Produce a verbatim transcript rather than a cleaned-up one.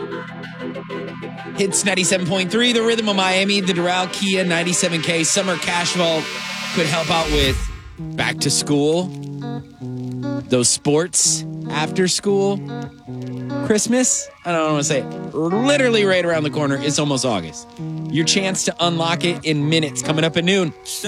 Hits ninety-seven point three, the Rhythm of Miami, the Doral Kia ninety-seven K Summer Cash Vault could help out with back to school, those sports after school, Christmas. I don't want to say it. Literally right around the corner. It's almost August. Your chance to unlock it in minutes coming up at noon.